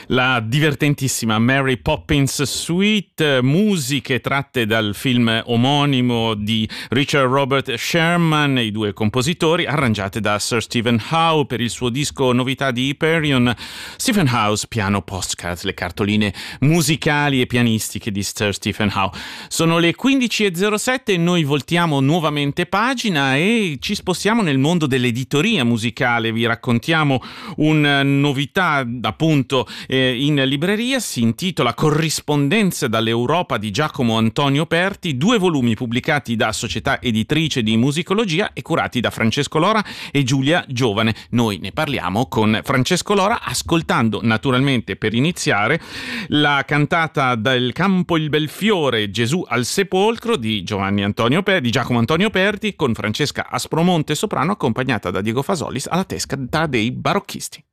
La divertentissima Mary Poppins Suite, musiche tratte dal film omonimo di Richard Robert Sherman, i due compositori, arrangiate da Sir Stephen Howe per il suo disco Novità di Hyperion. Stephen Howe's Piano Postcards, le cartoline musicali e pianistiche di Sir Stephen Howe. Sono le 15.07 e noi voltiamo nuovamente pagina e ci spostiamo nel mondo dell'editoria musicale. Vi raccontiamo una novità appunto in libreria, si intitola Corrispondenze dall'Europa di Giacomo Antonio Perti, 2 volumi pubblicati da Società Editrice di Musicologia e curati da Francesco Lora e Giulia Giovane. Noi ne parliamo con Francesco Lora, ascoltando naturalmente per iniziare la cantata del Campo il Belfiore, Gesù al sepolcro di Giacomo Antonio Perti, con Francesca Aspromonte soprano, accompagnata da Diego Fasolis alla testa dei barocchisti.